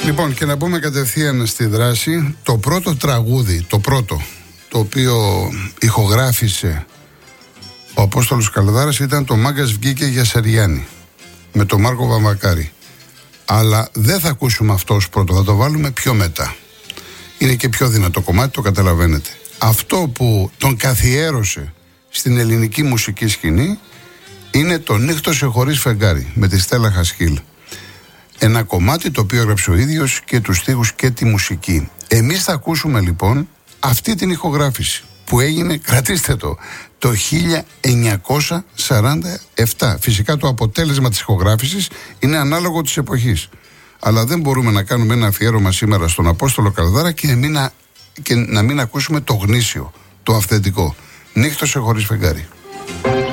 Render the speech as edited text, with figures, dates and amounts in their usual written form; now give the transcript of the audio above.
Λοιπόν, και να μπούμε κατευθείαν στη δράση. Το πρώτο τραγούδι, το οποίο ηχογράφησε ο Απόστολος Καλδάρας ήταν το «Μάγκας βγήκε για Σαριάννη» με τον Μάρκο Βαμβακάρη. Αλλά δεν θα ακούσουμε αυτό ως πρώτο, θα το βάλουμε πιο μετά. Είναι και πιο δυνατό κομμάτι, το καταλαβαίνετε. Αυτό που τον καθιέρωσε στην ελληνική μουσική σκηνή είναι το «Νύχτωσε χωρίς φεγγάρι» με τη Στέλλα Χασκίλ. Ένα κομμάτι το οποίο έγραψε ο ίδιος και τους στίχους και τη μουσική. Εμείς θα ακούσουμε λοιπόν αυτή την ηχογράφηση που έγινε, κρατήστε το 1947. Φυσικά το αποτέλεσμα της ηχογράφησης είναι ανάλογο της εποχής. Αλλά δεν μπορούμε να κάνουμε ένα αφιέρωμα σήμερα στον Απόστολο Καλδάρα και να μην ακούσουμε το γνήσιο, το αυθεντικό. «Νύχτωσε χωρίς φεγγάρι».